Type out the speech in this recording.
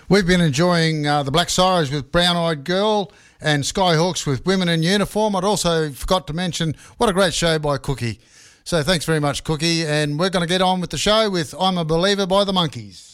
We've been enjoying the Black Sorrows with Brown Eyed Girl and Skyhawks with Women in Uniform. I'd also forgot to mention what a great show by Cookie. So thanks very much, Cookie. And we're going to get on with the show with I'm a Believer by the Monkees.